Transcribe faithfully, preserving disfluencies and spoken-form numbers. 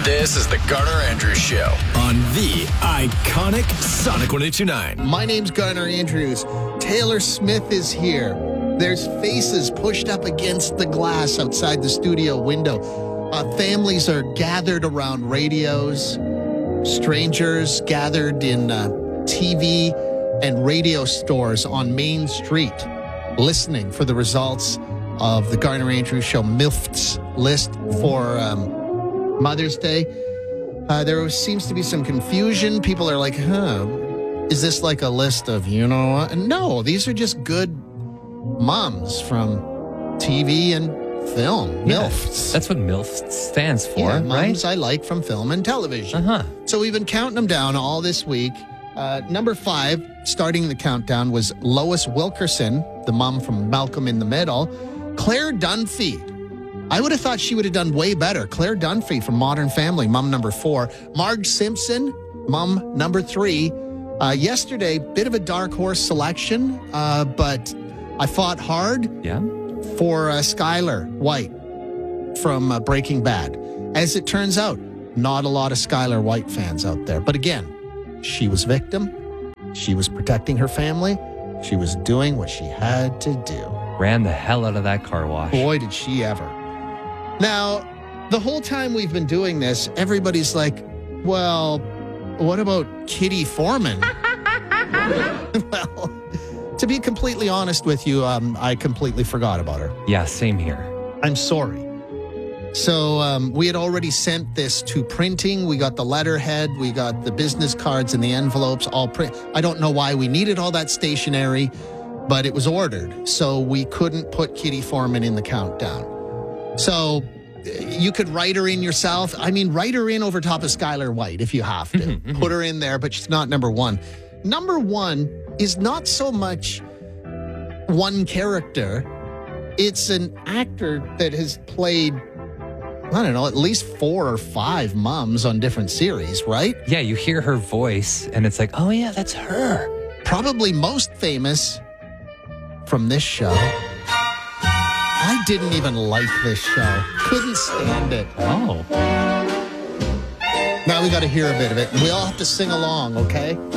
This is the Garner Andrews Show on the iconic Sonic one eighty-two point nine. My name's Garner Andrews. Taylor Smith is here. There's faces pushed up against the glass outside the studio window. Uh, families are gathered around radios. Strangers gathered in uh, T V and radio stores on Main Street, listening for the results of the Garner Andrews Show MILFs list for um, Mother's Day. Uh, there seems to be some confusion. People are like, huh, is this like a list of, you know what? No, these are just good moms from T V and film. Yeah, MILFs. that's what MILF stands for, Yeah, right? moms I like from film and television. Uh-huh. So we've been counting them down all this week. Uh, number five, starting the countdown, was Lois Wilkerson, the mom from Malcolm in the Middle. Claire Dunphy. I would have thought she would have done way better. Claire Dunphy from Modern Family, mom number four. Marge Simpson, mom number three. Uh, yesterday, bit of a dark horse selection, uh, but I fought hard Yeah. for uh, Skylar White from uh, Breaking Bad. As it turns out, not a lot of Skylar White fans out there. But again, she was victim. She was protecting her family. She was doing what she had to do. Ran the hell out of that car wash. Boy, did she ever. Now, the whole time we've been doing this, everybody's like, well, what about Kitty Foreman? Well, to be completely honest with you, um, I completely forgot about her. Yeah, same here. I'm sorry. So um, we had already sent this to printing. We got the letterhead. We got the business cards and the envelopes all print. I don't know why we needed all that stationery, but it was ordered. So we couldn't put Kitty Foreman in the countdown. So you could write her in yourself. I mean, write her in over top of Skylar White if you have to. Mm-hmm, mm-hmm. Put her in there, but she's not number one. Number one is not so much one character. It's an actor that has played, I don't know, at least four or five moms on different series, right? Yeah, you hear her voice, and it's like, oh, yeah, that's her. Probably most famous from this show. I didn't even like this show. Couldn't stand it. Oh. Now we got to hear a bit of it. We all have to sing along, okay?